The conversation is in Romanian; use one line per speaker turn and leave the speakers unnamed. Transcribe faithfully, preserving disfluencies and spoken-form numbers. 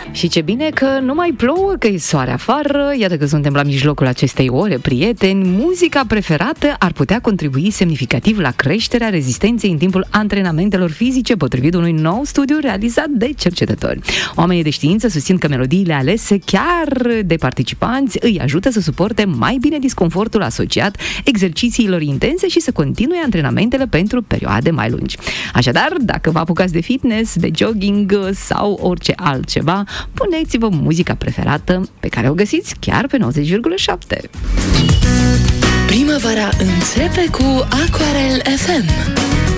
Și ce bine că nu mai plouă, că e soare afară. Iată că suntem la mijlocul acestei ore, prieteni. Muzica preferată ar putea contribui semnificativ la creșterea rezistenței în timpul antrenamentelor fizice, potrivit unui nou studiu realizat de cercetători. Oamenii de știință susțin că melodiile alese chiar de participanți îi ajută să suporte mai bine disconfortul asociat exercițiilor intense și să continue antrenamentele pentru perioade mai lungi. Așadar, dacă vă apucați de fitness, de jogging sau orice altceva, puneți-vă muzica preferată pe care o găsiți chiar pe nouăzeci virgulă șapte.
Primăvara începe cu Aquarel F M.